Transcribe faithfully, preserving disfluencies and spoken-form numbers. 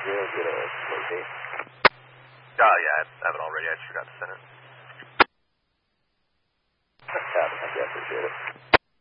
Yeah, get a locate. Uh, yeah, I have it already. I just forgot to send it.